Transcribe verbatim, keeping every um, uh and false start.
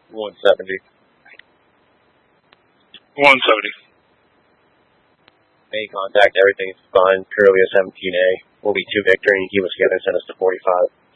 one seventy. one seventy. May contact, everything's fine. Curly is seventeen A. We'll be two Victor, and he was together, send us to forty-five.